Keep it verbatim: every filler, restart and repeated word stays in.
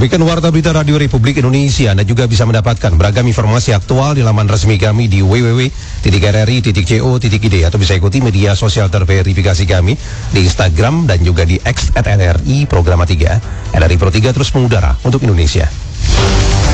Demikian Warta Berita Radio Republik Indonesia. Anda juga bisa mendapatkan beragam informasi aktual di laman resmi kami di w w w titik r r i titik co titik i d atau bisa ikuti media sosial terverifikasi kami di Instagram dan juga di X at N R I Programa tiga. N R I Pro tiga terus mengudara untuk Indonesia.